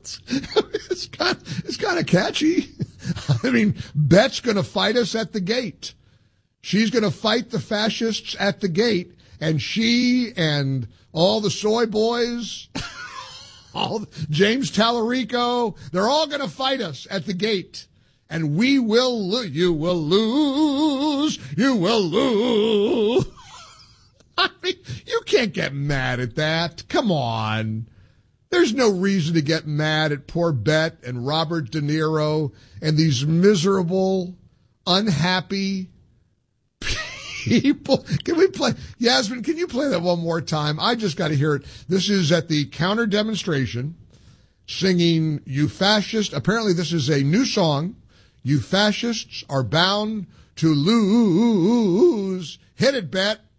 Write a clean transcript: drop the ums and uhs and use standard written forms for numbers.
It's kind of catchy. I mean, Bet's going to fight us at the gate. She's going to fight the fascists at the gate, and she and all the soy boys, James Tallarico, they're all going to fight us at the gate. And we will you will lose. You will lose. I mean, you can't get mad at that. Come on. There's no reason to get mad at poor Bet and Robert De Niro and these miserable, unhappy people. Can we play? Yasmin, can you play that one more time? I just got to hear it. This is at the counter demonstration singing You Fascist. Apparently this is a new song. You fascists are bound to lose. Hit it, Bet.